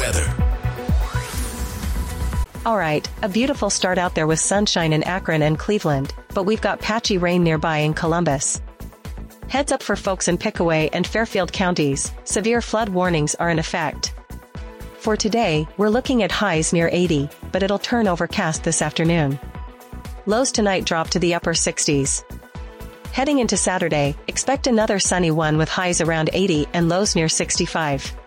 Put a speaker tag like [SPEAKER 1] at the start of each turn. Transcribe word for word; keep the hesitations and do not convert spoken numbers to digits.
[SPEAKER 1] weather.
[SPEAKER 2] Alright, a beautiful start out there with sunshine in Akron and Cleveland, but we've got patchy rain nearby in Columbus. Heads up for folks in Pickaway and Fairfield counties, severe flood warnings are in effect. For today, we're looking at highs near eighty, but it'll turn overcast this afternoon. Lows tonight drop to the upper sixties. Heading into Saturday, expect another sunny one with highs around eighty and lows near sixty-five.